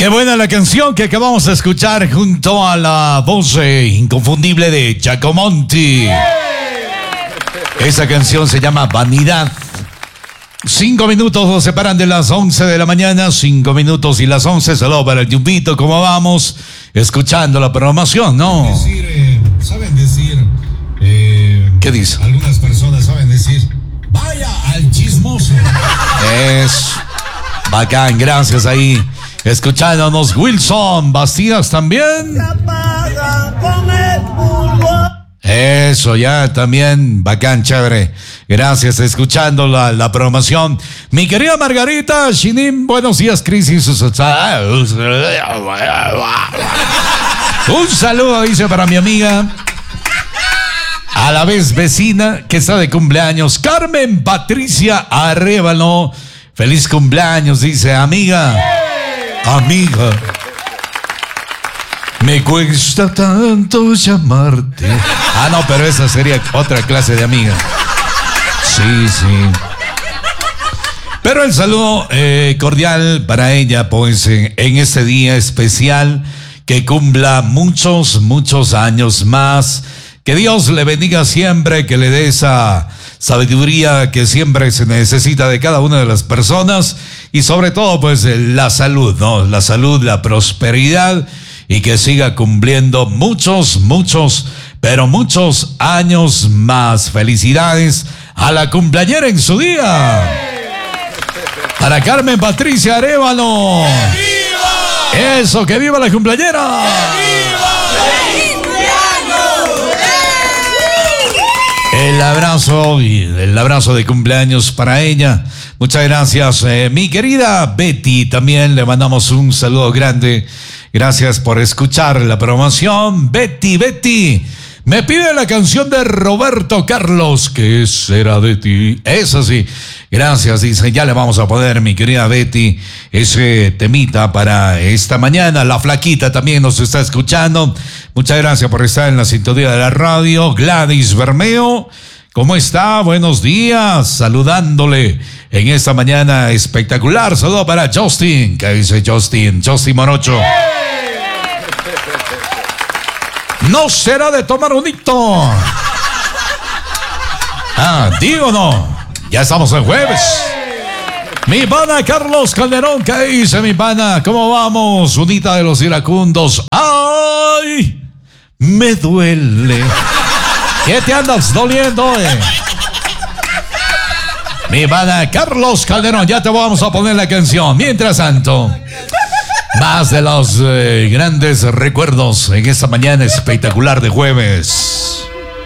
Qué buena la canción que acabamos de escuchar junto a la voz inconfundible de Giacomonti. Esa canción se llama Vanidad. 5 minutos nos separan de las 11 de la mañana, 5 minutos y las 11. Saludos para el Yumbito, ¿cómo vamos? Escuchando la programación, ¿no? Saben decir... ¿Qué dice? Algunas personas saben decir, vaya al chismoso. Es bacán, gracias ahí. Escuchándonos Wilson Bastidas también. Eso ya también, bacán, chévere. Gracias, escuchando la programación. Mi querida Margarita Shinin, buenos días, Crisis. Un saludo, dice, para mi amiga, a la vez vecina, que está de cumpleaños, Carmen Patricia Arévalo. Feliz cumpleaños, dice, amiga. Amiga, me cuesta tanto llamarte. Ah, no, pero esa sería otra clase de amiga. Sí, sí. Pero el saludo cordial para ella, pues, en este día especial, que cumpla muchos, muchos años más. Que Dios le bendiga siempre, que le dé esa sabiduría que siempre se necesita de cada una de las personas y sobre todo pues la salud, ¿no? La salud, la prosperidad y que siga cumpliendo muchos, muchos, pero muchos años más. Felicidades a la cumpleañera en su día. Para Carmen Patricia Arévalo. ¡Viva! Eso, que viva la cumpleañera. El abrazo de cumpleaños para ella. Muchas gracias, mi querida Betty. También le mandamos un saludo grande. Gracias por escuchar la programación. Betty, me pide la canción de Roberto Carlos, ¿qué será de ti? Eso sí, gracias, dice, ya le vamos a poner, mi querida Betty, ese temita para esta mañana. La Flaquita también nos está escuchando. Muchas gracias por estar en la sintonía de la radio. Gladys Bermeo, ¿cómo está? Buenos días, saludándole en esta mañana espectacular. Saludo para Justin, ¿qué dice Justin Morocho? No será de tomar un hito. Digo no. Ya estamos en jueves. Mi pana Carlos Calderón, ¿qué dice mi pana? ¿Cómo vamos? Unita de los iracundos. ¡Ay! Me duele. ¿Qué te andas doliendo, Mi pana Carlos Calderón, ya te vamos a poner la canción. Mientras tanto, más de los grandes recuerdos en esta mañana espectacular de jueves.